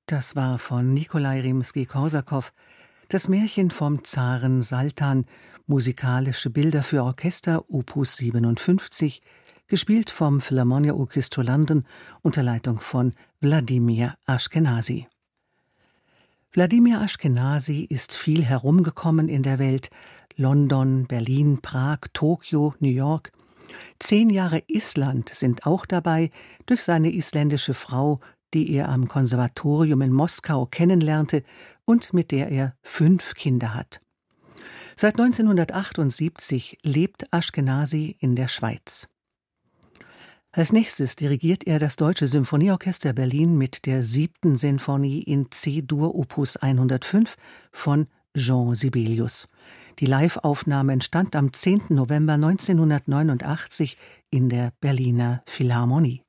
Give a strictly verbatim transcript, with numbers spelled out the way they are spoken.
Das war von Nikolai Rimski-Korsakow, das Märchen vom Zaren Saltan, musikalische Bilder für Orchester, Opus siebenundfünfzig, gespielt vom Philharmonia Orchestra London unter Leitung von Wladimir Ashkenazy. Wladimir Ashkenazy ist viel herumgekommen in der Welt: London, Berlin, Prag, Tokio, New York. Zehn Jahre Island sind auch dabei, durch seine isländische Frau, die er am Konservatorium in Moskau kennenlernte und mit der er fünf Kinder hat. Seit neunzehnhundertachtundsiebzig lebt Ashkenazy in der Schweiz. Als nächstes dirigiert er das Deutsche Symphonieorchester Berlin mit der siebten Sinfonie in C-Dur Opus hundertfünf von Jean Sibelius. Die Live-Aufnahme entstand am zehnten November neunzehnhundertneunundachtzig in der Berliner Philharmonie.